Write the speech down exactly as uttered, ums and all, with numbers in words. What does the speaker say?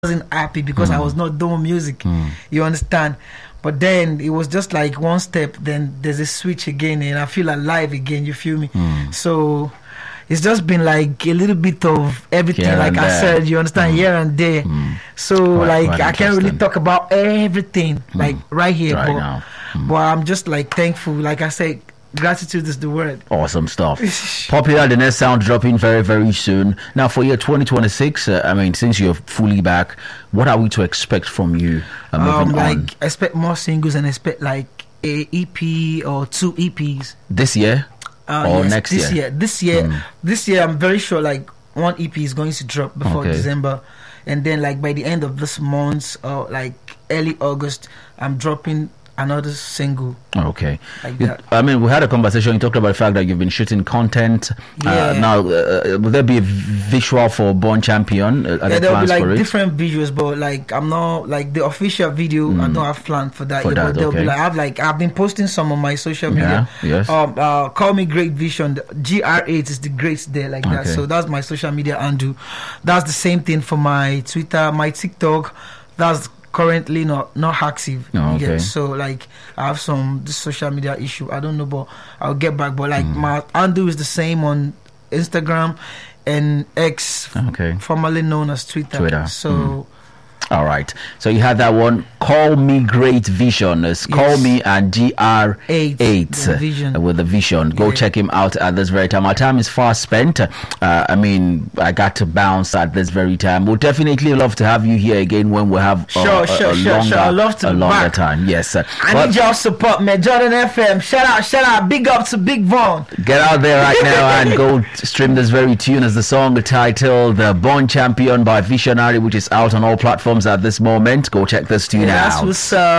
wasn't happy because mm. I was not doing music. Mm. You understand? But then it was just like one step, then there's a switch again, and I feel alive again. You feel me? Mm. So it's just been like a little bit of everything, here like I there. said. You understand? Mm. Here and there. Mm. So quite, like quite I can't really talk about everything mm. like right here, right but, now. Mm. but I'm just like thankful. Like I said, gratitude is the word. Awesome stuff. Popular, the next sound dropping very, very soon. Now, for year twenty twenty-six, uh, I mean, since you're fully back, what are we to expect from you? Uh, moving um, like, on? expect more singles and expect like a E P or two E Ps this year uh, or yes, next this year. year. This year, mm. this year, I'm very sure like one E P is going to drop before okay. December, and then like by the end of this month or like early August, I'm dropping another single. Okay. Like you, that. I mean, we had a conversation. You talked about the fact that you've been shooting content. Yeah. Uh, now, uh, will there be a visual for Born Champion? Uh, yeah, there'll be like different visuals, but like I'm not like the official video. Mm. I don't have planned for that. For yeah, that but there'll okay. be like I've like I've been posting some on my social media. Yeah, yes. Um, uh, call me Great Vision. G R eight is the greats there, like okay. that. So that's my social media handle. That's the same thing for my Twitter, my TikTok. That's currently not not active. Oh, okay. Yet. So like I have some this social media issue. I don't know, but I'll get back. But like mm. my handle is the same on Instagram and X, okay, formerly known as Twitter. Twitter. So. Mm. All right. So you had that one. Call me Great Vision. It's yes. Call me and G R eight the vision. Uh, with the vision. Go yeah. check him out at this very time. Our time is fast spent. Uh, I mean, I got to bounce at this very time. We'll definitely love to have you here again when we have uh, sure, a, sure, a sure, longer, sure. I love to a longer back. time. Yes. Uh, I but need y'all support, man. Jordan F M. Shout out, shout out. Big up to Big Von. Get out there right now and go stream this very tune as the song titled "The Born Champion" by Visionary, which is out on all platforms at this moment. Go check this tune yeah, out. That's what's up.